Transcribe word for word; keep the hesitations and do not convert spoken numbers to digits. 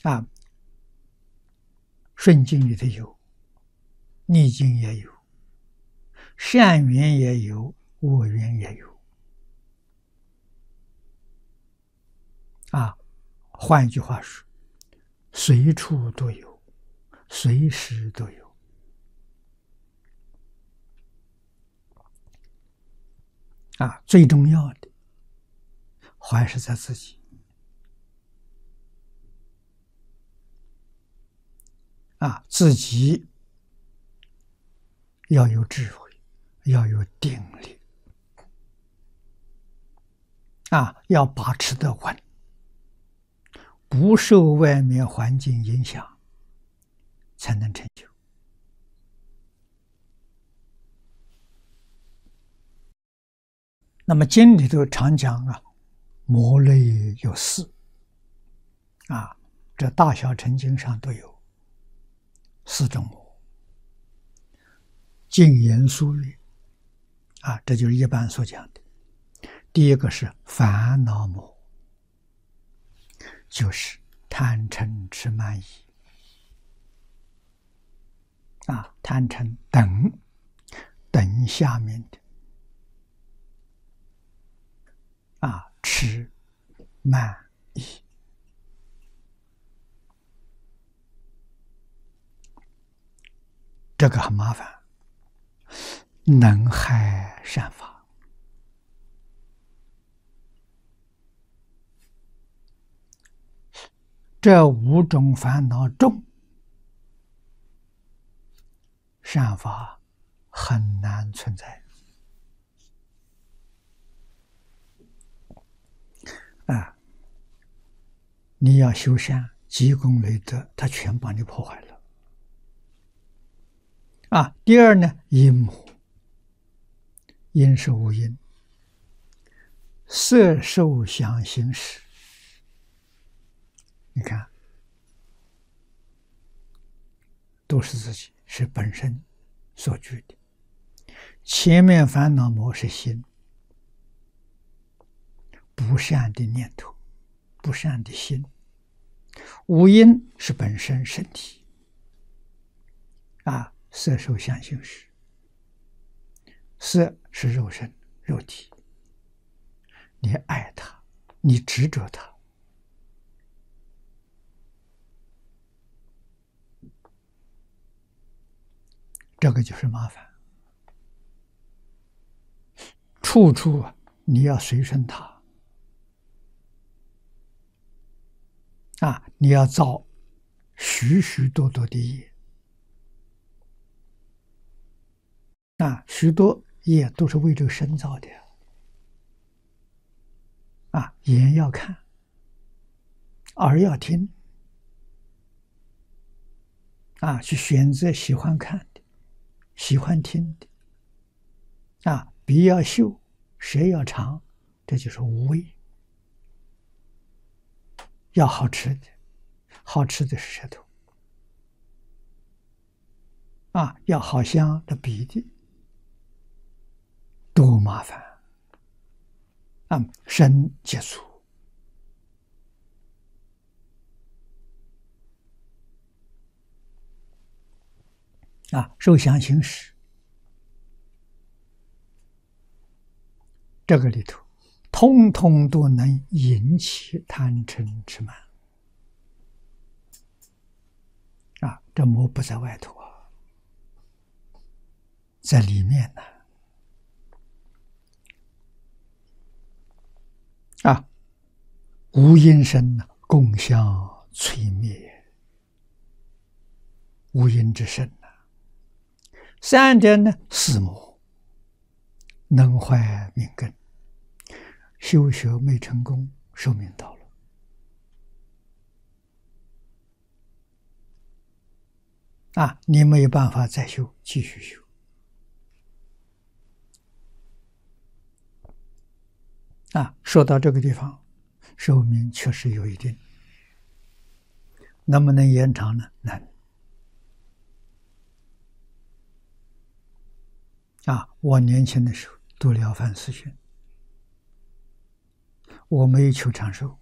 啊，顺境里头有，逆境也有，善缘也有，恶缘也有。啊，换一句话说，随处都有，随时都有。啊，最重要的还是在自己。啊，自己要有智慧，要有定力。啊，要把持得稳，不受外面环境影响，才能成就。那么经里头常讲啊，魔类有四。啊，这大小乘经上都有四种魔。静言疏略。啊，这就是一般所讲的。第一个是烦恼魔，就是贪嗔痴慢疑。啊，贪嗔等等下面的啊，痴慢疑，这个很麻烦，能害善法。这五种烦恼重，善法很难存在。啊，你要修善，积功累德，他全把你破坏了。啊，第二呢，因魔，因是无因，色受想行识。你看，都是自己，是本身所具的。前面烦恼魔是心，不善的念头，不善的心。五阴是本身身体，啊，色受想行识。色是肉身肉体，你爱它，你执着它，这个就是麻烦。处处你要随顺它。啊，你要造许许多多的业。啊，许多业都是为这个身造的。啊，眼要看，耳要听。啊，去选择喜欢看的，喜欢听的。啊，鼻要嗅，舌要尝，这就是无味。要好吃的，好吃的是舌头。啊，要好香的鼻的，多麻烦。啊，身接触。啊，受想行识，这个里头通通都能引起贪嗔痴慢。啊，这魔不在外头啊，在里面呢。啊，无因身呢，共相摧灭，无因之身呢。三点呢，四魔，能坏命根，修学没成功，寿命到了。啊，你没有办法再修，继续修。啊，说到这个地方，寿命确实有一定，能不能延长呢？难。啊，我年轻的时候读了凡四训，我没有求长寿，